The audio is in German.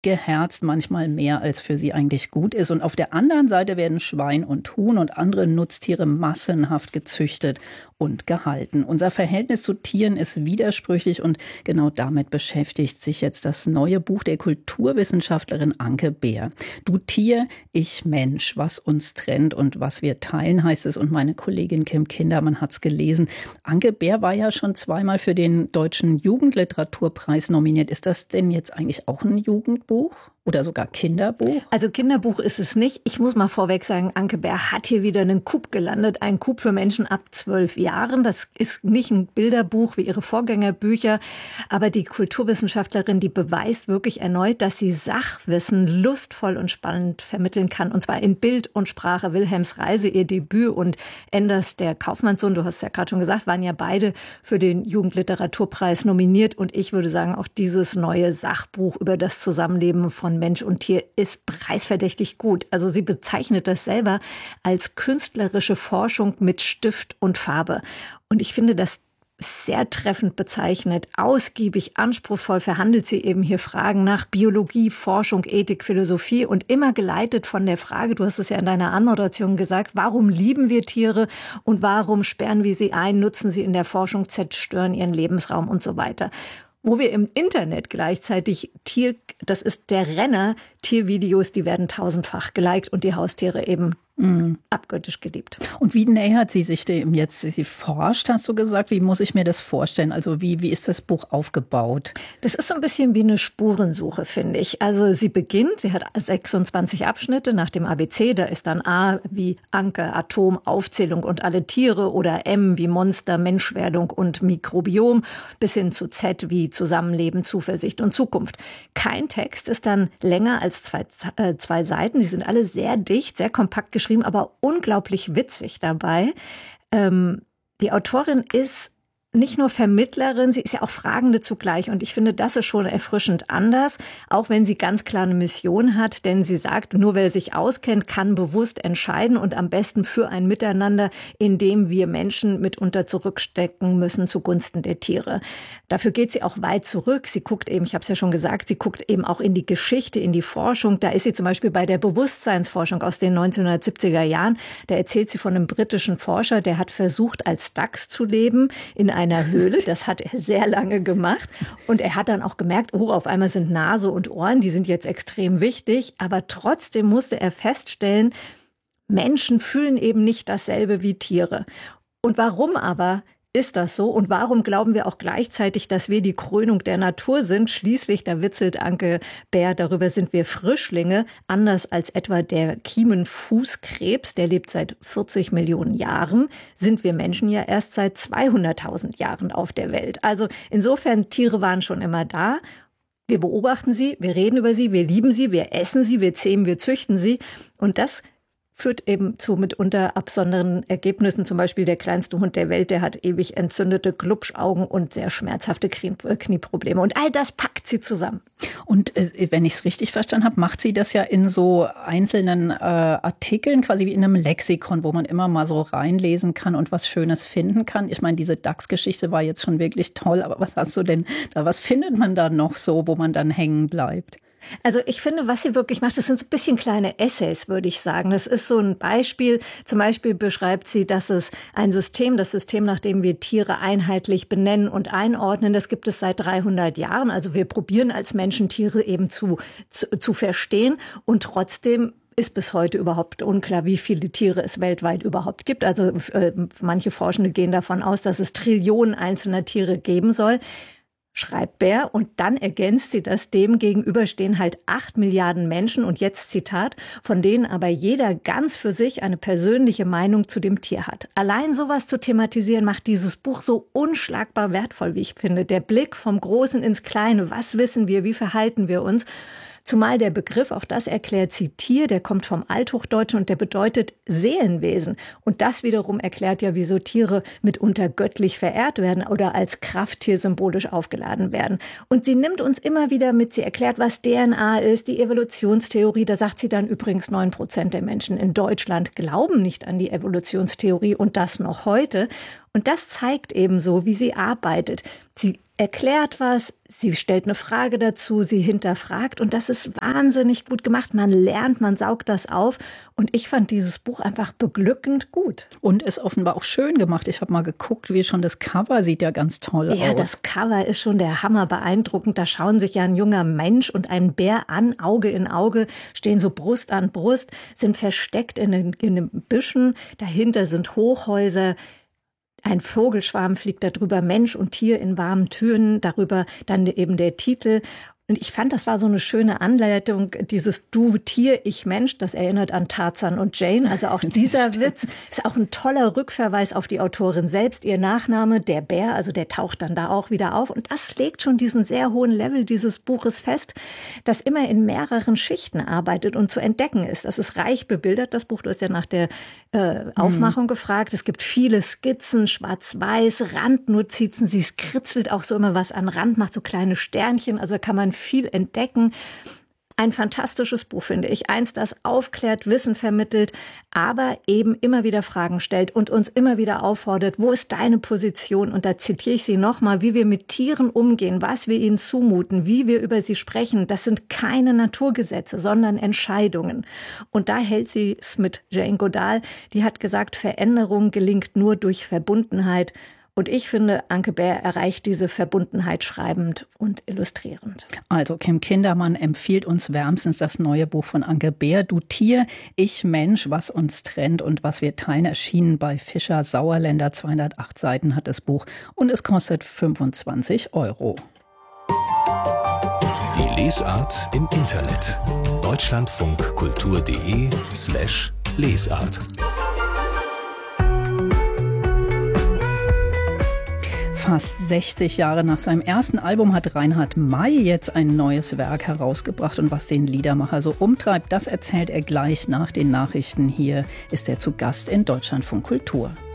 geherzt, manchmal mehr, als für sie eigentlich gut ist. Und auf der anderen Seite werden Schwein und Huhn und andere Nutztiere massenhaft gezüchtet und gehalten. Unser Verhältnis zu Tieren ist widersprüchlich und genau damit beschäftigt sich jetzt das neue Buch der Kulturwissenschaftlerin Anke Beer. Du Tier, ich Mensch, was uns trennt und was wir teilen, heißt es. Und meine Kollegin Kim Kindermann hat es gelesen. Anke Beer war ja schon zweimal für den Deutschen Jugendliteraturpreis nominiert. Ist das denn jetzt eigentlich auch ein Jugendbuch? Oder sogar Kinderbuch? Also Kinderbuch ist es nicht. Ich muss mal vorweg sagen, Anke Beer hat hier wieder einen Coup gelandet. Ein Coup für Menschen ab 12 Jahren. Das ist nicht ein Bilderbuch wie ihre Vorgängerbücher. Aber die Kulturwissenschaftlerin, die beweist wirklich erneut, dass sie Sachwissen lustvoll und spannend vermitteln kann. Und zwar in Bild und Sprache. Wilhelms Reise, ihr Debüt, und Enders, der Kaufmannssohn, du hast es ja gerade schon gesagt, waren ja beide für den Jugendliteraturpreis nominiert. Und ich würde sagen, auch dieses neue Sachbuch über das Zusammenleben von Mensch und Tier ist preisverdächtig gut. Also sie bezeichnet das selber als künstlerische Forschung mit Stift und Farbe. Und ich finde das sehr treffend bezeichnet. Ausgiebig, anspruchsvoll verhandelt sie eben hier Fragen nach Biologie, Forschung, Ethik, Philosophie und immer geleitet von der Frage, du hast es ja in deiner Anmoderation gesagt, warum lieben wir Tiere und warum sperren wir sie ein, nutzen sie in der Forschung, zerstören ihren Lebensraum und so weiter. Wo wir im Internet gleichzeitig das ist der Renner, Tiervideos, die werden tausendfach geliked und die Haustiere eben abgöttisch geliebt. Und wie nähert sie sich dem jetzt? Sie forscht, hast du gesagt. Wie muss ich mir das vorstellen? Also wie ist das Buch aufgebaut? Das ist so ein bisschen wie eine Spurensuche, finde ich. Also sie hat 26 Abschnitte nach dem ABC. Da ist dann A wie Anke, Atom, Aufzählung und alle Tiere, oder M wie Monster, Menschwerdung und Mikrobiom, bis hin zu Z wie Zusammenleben, Zuversicht und Zukunft. Kein Text ist dann länger als zwei Seiten. Die sind alle sehr dicht, sehr kompakt geschrieben, aber unglaublich witzig dabei. Die Autorin ist nicht nur Vermittlerin, sie ist ja auch Fragende zugleich. Und ich finde, das ist schon erfrischend anders, auch wenn sie ganz klar eine Mission hat. Denn sie sagt, nur wer sich auskennt, kann bewusst entscheiden und am besten für ein Miteinander, in dem wir Menschen mitunter zurückstecken müssen zugunsten der Tiere. Dafür geht sie auch weit zurück. Sie guckt eben, ich habe es ja schon gesagt, sie guckt eben auch in die Geschichte, in die Forschung. Da ist sie zum Beispiel bei der Bewusstseinsforschung aus den 1970er Jahren. Da erzählt sie von einem britischen Forscher, der hat versucht, als Dachs zu leben in einer Höhle. Das hat er sehr lange gemacht. Und er hat dann auch gemerkt, auf einmal sind Nase und Ohren, die sind jetzt extrem wichtig. Aber trotzdem musste er feststellen, Menschen fühlen eben nicht dasselbe wie Tiere. Und warum aber ist das so? Und warum glauben wir auch gleichzeitig, dass wir die Krönung der Natur sind? Schließlich, da witzelt Anke Beer, darüber sind wir Frischlinge, anders als etwa der Kiemenfußkrebs, der lebt seit 40 Millionen Jahren, sind wir Menschen ja erst seit 200.000 Jahren auf der Welt. Also insofern, Tiere waren schon immer da. Wir beobachten sie, wir reden über sie, wir lieben sie, wir essen sie, wir zähmen, wir züchten sie. Und das führt eben zu mitunter besonderen Ergebnissen. Zum Beispiel der kleinste Hund der Welt, der hat ewig entzündete Glubschaugen und sehr schmerzhafte Knieprobleme. Und all das packt sie zusammen. Und wenn ich es richtig verstanden habe, macht sie das ja in so einzelnen Artikeln, quasi wie in einem Lexikon, wo man immer mal so reinlesen kann und was Schönes finden kann. Ich meine, diese Dachsgeschichte war jetzt schon wirklich toll, aber was hast du denn da? Was findet man da noch so, wo man dann hängen bleibt? Also ich finde, was sie wirklich macht, das sind so ein bisschen kleine Essays, würde ich sagen. Das ist so ein Beispiel. Zum Beispiel beschreibt sie, dass es das System, nach dem wir Tiere einheitlich benennen und einordnen, das gibt es seit 300 Jahren. Also wir probieren als Menschen Tiere eben zu verstehen, und trotzdem ist bis heute überhaupt unklar, wie viele Tiere es weltweit überhaupt gibt. Also manche Forschende gehen davon aus, dass es Trillionen einzelner Tiere geben soll, schreibt Beer, und dann ergänzt sie das, dem gegenüber stehen halt 8 Milliarden Menschen, und jetzt Zitat, von denen aber jeder ganz für sich eine persönliche Meinung zu dem Tier hat. Allein sowas zu thematisieren macht dieses Buch so unschlagbar wertvoll, wie ich finde. Der Blick vom Großen ins Kleine, was wissen wir, wie verhalten wir uns? Zumal der Begriff, auch das erklärt sie, Tier, der kommt vom Althochdeutschen und der bedeutet Seelenwesen. Und das wiederum erklärt ja, wieso Tiere mitunter göttlich verehrt werden oder als Krafttier symbolisch aufgeladen werden. Und sie nimmt uns immer wieder mit, sie erklärt, was DNA ist, die Evolutionstheorie. Da sagt sie dann übrigens, 9% der Menschen in Deutschland glauben nicht an die Evolutionstheorie, und das noch heute. Und das zeigt eben so, wie sie arbeitet. Sie erklärt was, sie stellt eine Frage dazu, sie hinterfragt und das ist wahnsinnig gut gemacht. Man lernt, man saugt das auf und ich fand dieses Buch einfach beglückend gut. Und ist offenbar auch schön gemacht. Ich habe mal geguckt, wie schon das Cover sieht ja ganz toll aus. Ja, das Cover ist schon der Hammer beeindruckend. Da schauen sich ja ein junger Mensch und ein Bär an, Auge in Auge, stehen so Brust an Brust, sind versteckt in den Büschen. Dahinter sind Hochhäuser. Ein Vogelschwarm fliegt darüber, Mensch und Tier in warmen Tönen, darüber dann eben der Titel. Und ich fand, das war so eine schöne Anleitung, dieses Du Tier, ich Mensch, das erinnert an Tarzan und Jane. Also auch dieser Witz ist auch ein toller Rückverweis auf die Autorin selbst. Ihr Nachname, der Bär, also der taucht dann da auch wieder auf. Und das legt schon diesen sehr hohen Level dieses Buches fest, das immer in mehreren Schichten arbeitet und zu entdecken ist. Das ist reich bebildert, das Buch. Du hast ja nach der Aufmachung gefragt. Es gibt viele Skizzen, schwarz-weiß, Randnotizen. Sie kritzelt auch so immer was an Rand, macht so kleine Sternchen. Also kann man viel entdecken. Ein fantastisches Buch, finde ich. Eins, das aufklärt, Wissen vermittelt, aber eben immer wieder Fragen stellt und uns immer wieder auffordert, wo ist deine Position? Und da zitiere ich sie nochmal, wie wir mit Tieren umgehen, was wir ihnen zumuten, wie wir über sie sprechen. Das sind keine Naturgesetze, sondern Entscheidungen. Und da hält sie es mit Jane Goodall. Die hat gesagt, Veränderung gelingt nur durch Verbundenheit. Und ich finde, Anke Bär erreicht diese Verbundenheit schreibend und illustrierend. Also Kim Kindermann empfiehlt uns wärmstens das neue Buch von Anke Bär, Du Tier, ich Mensch, was uns trennt und was wir teilen, erschienen bei Fischer Sauerländer. 208 Seiten hat das Buch und es kostet 25 €. Die Lesart im Internet. deutschlandfunkkultur.de/Lesart. Fast 60 Jahre nach seinem ersten Album hat Reinhard May jetzt ein neues Werk herausgebracht. Und was den Liedermacher so umtreibt, das erzählt er gleich nach den Nachrichten. Hier ist er zu Gast in Deutschlandfunk Kultur.